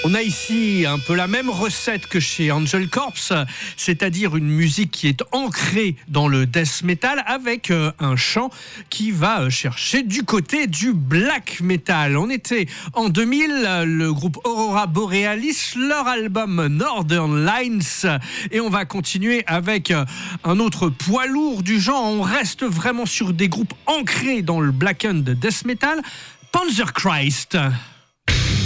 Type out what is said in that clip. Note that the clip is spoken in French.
On a ici un peu la même recette que chez Angel Corpse, c'est-à-dire une musique qui est ancrée dans le death metal avec un chant qui va chercher du côté du black metal. On était en 2000, le groupe Aurora Borealis, leur album Northern Lines, et on va continuer avec un autre poids lourd du genre. On reste vraiment sur des groupes ancrés dans le blackened death metal, Panzerchrist.